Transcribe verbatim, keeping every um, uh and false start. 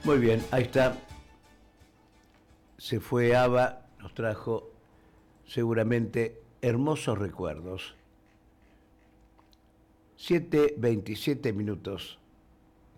Muy bien, ahí está. Se fue Ava, nos trajo seguramente hermosos recuerdos. siete veintisiete minutos.